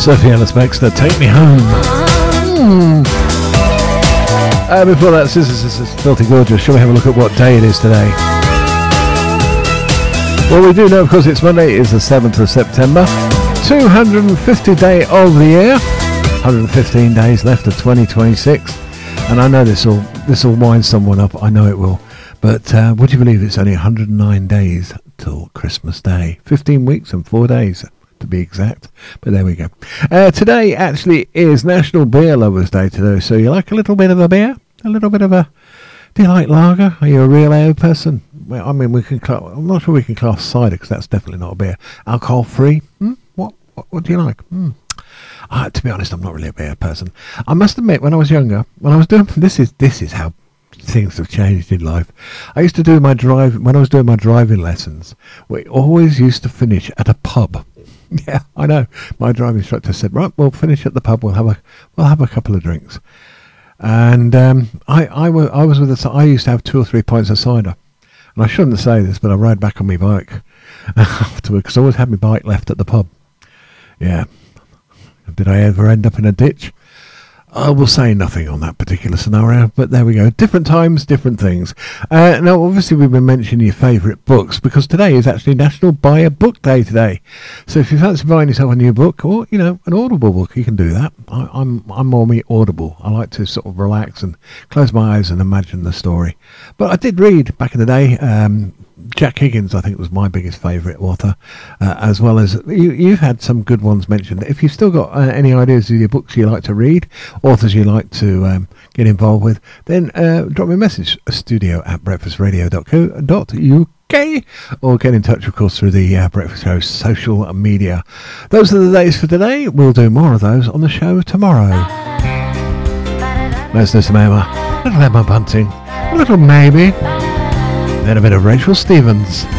Sophie Ellis-Bextor, Take Me Home. Before that, this is Filthy Gorgeous. Shall we have a look at what day it is today? Well, we do know, of course, it's Monday. It is the 7th of September. 250th day of the year. 115 days left of 2026. And I know this will wind someone up. I know it will. But would you believe it's only 109 days till Christmas Day? 15 weeks and 4 days. To be exact, but there we go. Today actually is National Beer Lovers Day today, so you like a little bit of a beer? A little bit of a... Do you like lager? Are you a real ale person? Well, I mean, I'm not sure we can class cider, because that's definitely not a beer. Alcohol-free? What do you like? To be honest, I'm not really a beer person. I must admit, when I was younger, when I was doing... This is how things have changed in life. I used to do when I was doing my driving lessons, we always used to finish at a pub. Yeah, I know. My driving instructor said, "Right, we'll finish at the pub. We'll have a couple of drinks." And I was with I used to have 2 or 3 pints of cider, and I shouldn't say this, but I rode back on my bike afterward because I always had my bike left at the pub. Yeah. Did I ever end up in a ditch? I will say nothing on that particular scenario, but there we go. Different times, different things. Now, obviously, we've been mentioning your favourite books, because today is actually National Buy a Book Day today. So if you fancy buying yourself a new book, or, an Audible book, you can do that. I'm more me Audible. I like to sort of relax and close my eyes and imagine the story. But I did read, back in the day, Jack Higgins, I think, was my biggest favourite author, as well as you've had some good ones mentioned. If you've still got any ideas of your books you like to read, authors you like to get involved with, then drop me a message, studio@breakfastradio.co.uk, or get in touch, of course, through the Breakfast Show social media. Those are the days for today. We'll do more of those on the show tomorrow. Let's do some Emma, a little Emma Bunting, a little Maybe, then a bit of Rachel Stevens.